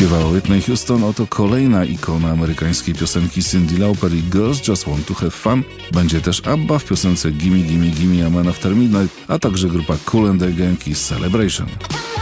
śpiewała Whitney Houston, oto kolejna ikona amerykańskiej piosenki Cyndi Lauper i Girls Just Want to Have Fun. Będzie też ABBA w piosence Gimme Gimme Gimme A Man After Midnight, a także grupa Kool and the Gang i Celebration.